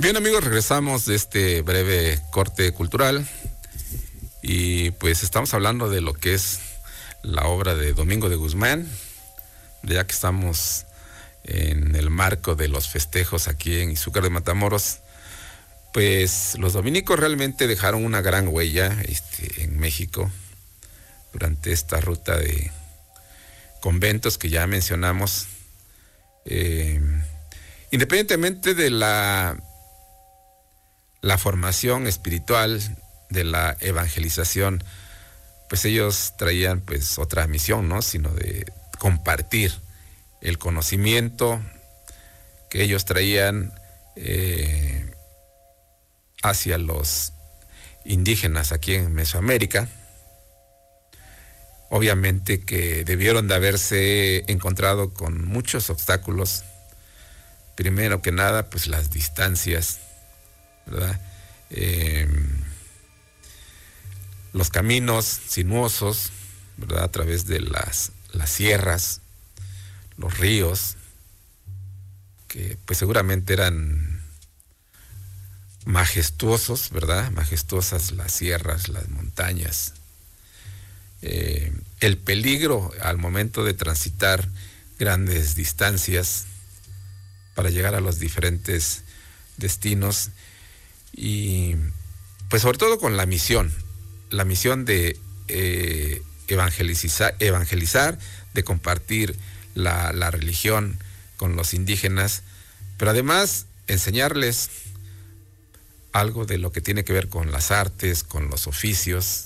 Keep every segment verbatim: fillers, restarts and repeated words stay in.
Bien, amigos, regresamos de este breve corte cultural y pues estamos hablando de lo que es la obra de Domingo de Guzmán, ya que estamos en el marco de los festejos aquí en Izúcar de Matamoros. Pues los dominicos realmente dejaron una gran huella este, en México durante esta ruta de conventos que ya mencionamos. Eh, independientemente de la, la formación espiritual, de la evangelización, pues ellos traían pues otra misión, ¿no? Sino de compartir el conocimiento que ellos traían eh, hacia los indígenas aquí en Mesoamérica. Obviamente que debieron de haberse encontrado con muchos obstáculos. Primero que nada, pues las distancias, ¿verdad? Eh, los caminos sinuosos, ¿verdad? A través de las, las sierras, los ríos, que pues seguramente eran majestuosos, ¿verdad? Majestuosas las sierras, las montañas. Eh, el peligro al momento de transitar grandes distancias para llegar a los diferentes destinos y pues sobre todo con la misión, la misión de eh, evangelizar, evangelizar, de compartir la, la religión con los indígenas, pero además enseñarles algo de lo que tiene que ver con las artes, con los oficios.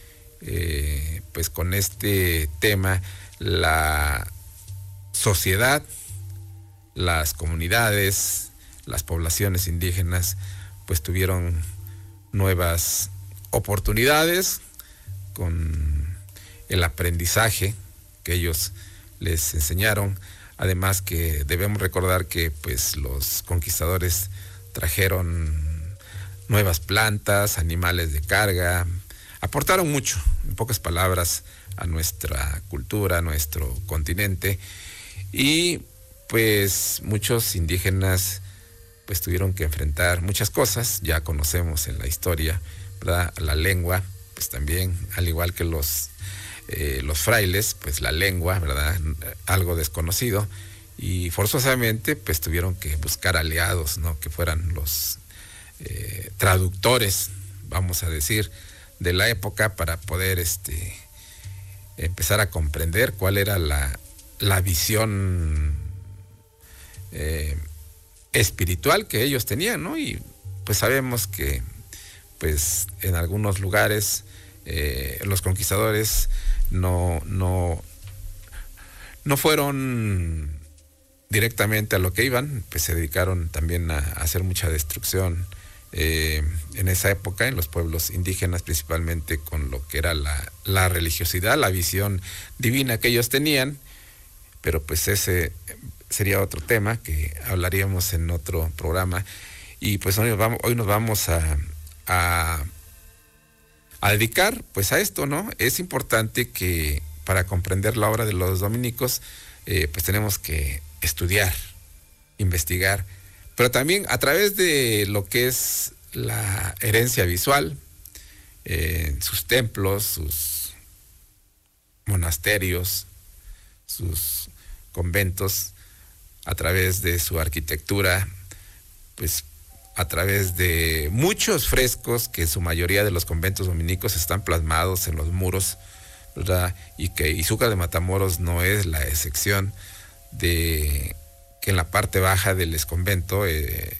Eh, pues con este tema la sociedad, las comunidades, las poblaciones indígenas pues tuvieron nuevas oportunidades con el aprendizaje que ellos les enseñaron. Además que debemos recordar que pues los conquistadores trajeron nuevas plantas, animales de carga, aportaron mucho, en pocas palabras, a nuestra cultura, a nuestro continente, y pues muchos indígenas pues tuvieron que enfrentar muchas cosas. Ya conocemos en la historia, ¿verdad? La lengua, pues también, al igual que los, eh, los frailes, pues la lengua, ¿verdad? Algo desconocido, y forzosamente pues tuvieron que buscar aliados, ¿no? Que fueran los eh, traductores, vamos a decir, de la época, para poder este, empezar a comprender cuál era la, la visión eh, espiritual que ellos tenían, ¿no? Y pues sabemos que pues en algunos lugares eh, los conquistadores no, no, no fueron directamente a lo que iban, pues se dedicaron también a, a hacer mucha destrucción Eh, en esa época, en los pueblos indígenas, principalmente con lo que era la, la religiosidad, la visión divina que ellos tenían. Pero pues ese sería otro tema que hablaríamos en otro programa. Y pues hoy nos vamos, hoy nos vamos a, a, a dedicar pues a esto, ¿no? Es importante que para comprender la obra de los dominicos, eh, pues tenemos que estudiar, investigar, pero también a través de lo que es la herencia visual, eh, sus templos, sus monasterios, sus conventos, a través de su arquitectura, pues a través de muchos frescos que en su mayoría de los conventos dominicos están plasmados en los muros, ¿verdad? Y que Izúcar de Matamoros no es la excepción, de que en la parte baja del exconvento, eh,